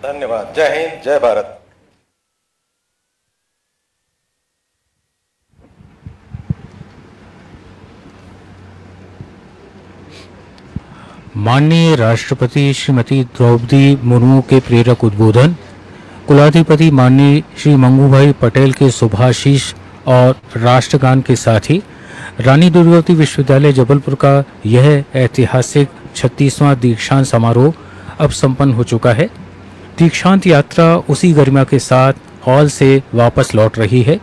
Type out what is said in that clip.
धन्यवाद। जय हिंद, जय भारत। माननीय राष्ट्रपति श्रीमती द्रौपदी मुर्मू के प्रेरक उद्बोधन, कुलाधिपति माननीय श्री मंगूभाई पटेल के शुभाशीष और राष्ट्रगान के साथ ही रानी दुर्गावती विश्वविद्यालय जबलपुर का यह ऐतिहासिक 36वां दीक्षांत समारोह अब संपन्न हो चुका है। दीक्षांत यात्रा उसी गरिमा के साथ हॉल से वापस लौट रही है।